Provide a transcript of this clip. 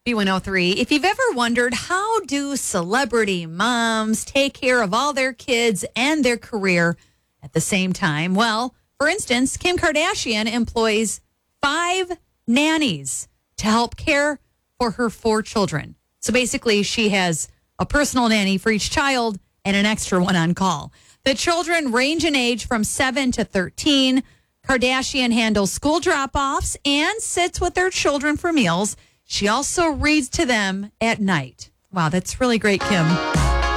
B103. If you've ever wondered, how do celebrity moms take care of all their kids and their career at the same time? Well, for instance, Kim Kardashian employs 5 nannies to help care for her 4 children. So basically, she has a personal nanny for each child and an extra one on call. The children range in age from 7 to 13. Kardashian handles school drop-offs and sits with their children for meals. She also reads to them at night. Wow, that's really great, Kim.